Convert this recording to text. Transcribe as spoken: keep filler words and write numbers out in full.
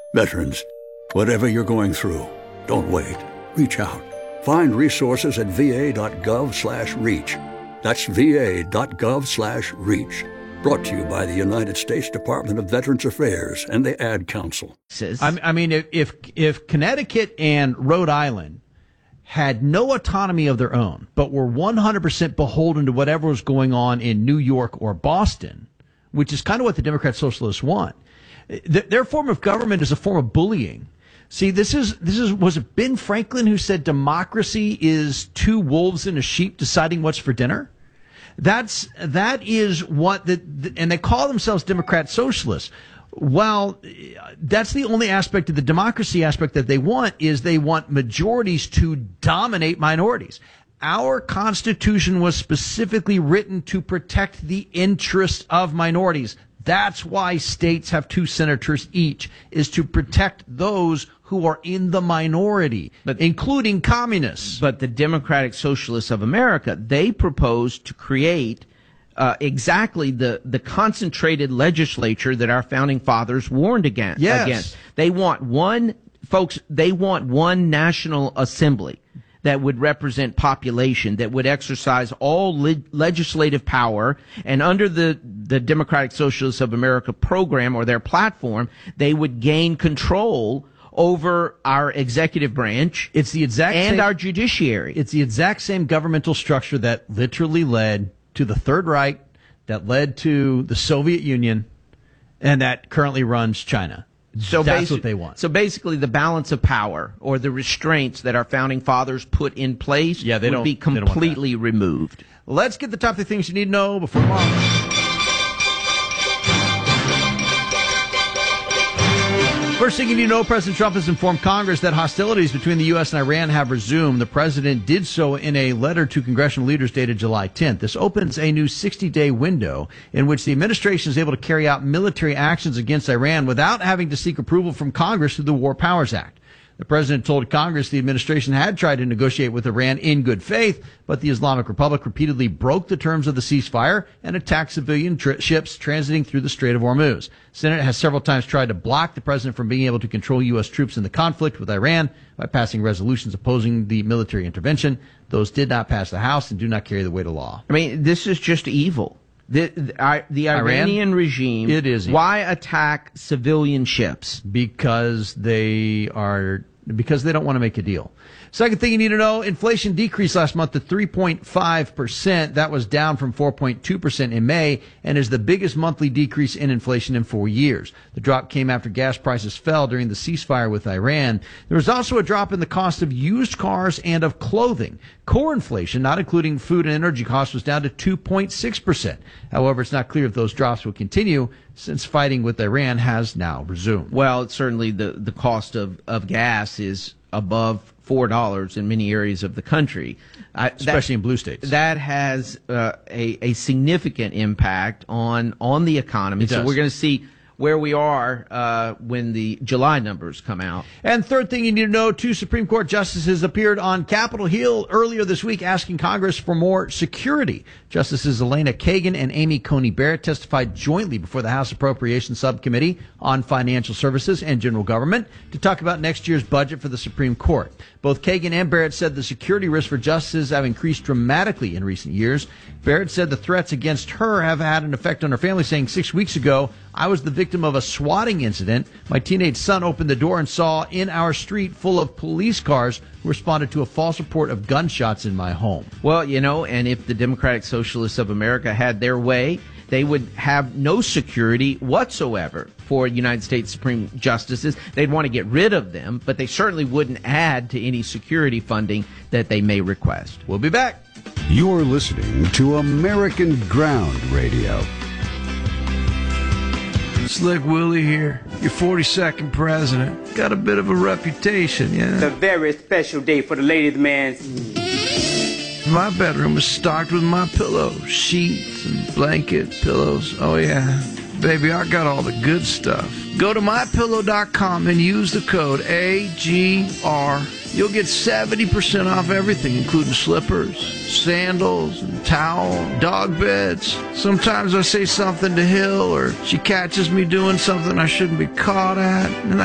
Veterans, whatever you're going through, don't wait. Reach out. Find resources at va.gov slash reach. That's va.gov slash reach. Brought to you by the United States Department of Veterans Affairs and the Ad Council. I mean, if if Connecticut and Rhode Island had no autonomy of their own, but were one hundred percent beholden to whatever was going on in New York or Boston, which is kind of what the Democrat Socialists want, th- their form of government is a form of bullying. See, this is this is was it Ben Franklin who said democracy is two wolves and a sheep deciding what's for dinner? That's that is what the, the and they call themselves Democrat Socialists. Well, that's the only aspect of the democracy aspect that they want is they want majorities to dominate minorities. Our Constitution was specifically written to protect the interests of minorities. That's why states have two senators each, is to protect those who are in the minority, but, including communists. But the Democratic Socialists of America, they propose to create uh, exactly the, the concentrated legislature that our founding fathers warned against. Yes. against. They want one, folks, they want one national assembly that would represent population, that would exercise all le- legislative power. And under the, the Democratic Socialists of America program or their platform, they would gain control over our executive branch. It's the exact and same, our judiciary. It's the exact same governmental structure that literally led to the Third Reich, that led to the Soviet Union, and that currently runs China. So that's basi- what they want. So basically, the balance of power or the restraints that our founding fathers put in place yeah, they would don't, be completely removed. Let's get the top three things you need to know before tomorrow. First thing you need to know, President Trump has informed Congress that hostilities between the U S and Iran have resumed. The president did so in a letter to congressional leaders dated July tenth. This opens a new sixty-day window in which the administration is able to carry out military actions against Iran without having to seek approval from Congress through the War Powers Act. The president told Congress the administration had tried to negotiate with Iran in good faith, but the Islamic Republic repeatedly broke the terms of the ceasefire and attacked civilian tr- ships transiting through the Strait of Hormuz. Senate has several times tried to block the president from being able to control U S troops in the conflict with Iran by passing resolutions opposing the military intervention. Those did not pass the House and do not carry the weight of law. I mean, this is just evil. The, the, the Iranian Iran? regime, It is evil. Why attack civilian ships? Because they are because they don't want to make a deal. Second thing you need to know, inflation decreased last month to three point five percent. That was down from four point two percent in May and is the biggest monthly decrease in inflation in four years. The drop came after gas prices fell during the ceasefire with Iran. There was also a drop in the cost of used cars and of clothing. Core inflation, not including food and energy costs, was down to two point six percent. However, it's not clear if those drops will continue since fighting with Iran has now resumed. Well, certainly the, the cost of, of gas is above four dollars in many areas of the country. I, Especially that, in blue states. That has uh, a, a significant impact on, on the economy. It so does. we're going to see where we are uh, when the July numbers come out. And third thing you need to know, two Supreme Court justices appeared on Capitol Hill earlier this week asking Congress for more security. Justices Elena Kagan and Amy Coney Barrett testified jointly before the House Appropriations Subcommittee on Financial Services and General Government to talk about next year's budget for the Supreme Court. Both Kagan and Barrett said the security risks for justices have increased dramatically in recent years. Barrett said the threats against her have had an effect on her family, saying six weeks ago, I was the victim of a swatting incident. My teenage son opened the door and saw in our street full of police cars who responded to a false report of gunshots in my home. Well, you know, and if the Democratic Socialists of America had their way, they would have no security whatsoever for United States Supreme Justices. They'd want to get rid of them, but they certainly wouldn't add to any security funding that they may request. We'll be back. You're listening to American Ground Radio. Slick Willie here, your forty-second president. Got a bit of a reputation, yeah? It's a very special day for the ladies' man. My bedroom is stocked with my pillows, sheets and blankets, pillows. Oh, yeah. Baby, I got all the good stuff. Go to my pillow dot com and use the code A G R. You'll get seventy percent off everything, including slippers, sandals, and towel, dog beds. Sometimes I say something to Hill, or she catches me doing something I shouldn't be caught at, and